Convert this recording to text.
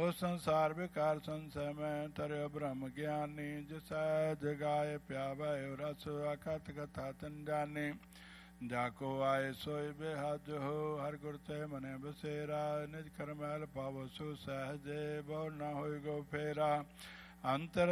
ਸੋ ਸੰਸਾਰ ਵਿਕਾਰ ਸੰਸੈ ਮੈਂ ਤਰਿਓ ਬ੍ਰਹਮ ਗਿਆਨੀ ਜਿਸੈ ਜਗਾਏ ਪਿਆਵੈ ਰਸ ਅਖਤ ਕਥਾ ਤਨ ਜਾਣੇ ਜਾ ਕੋ ਆਏ ਸੋਇ ਬੇਹਦ ਹੋ ਹਰ ਗੁਰ ਤੇ ਮਨੇ ਬਸੇਰਾ ਨਿਜ ਕਰਮੈਲ ਪਾਵੋ ਸੋ ਸਹਜੇ ਬਹੁ ਨਾ ਹੋਇ ਗੋ ਫੇਰਾ ਅੰਤਰ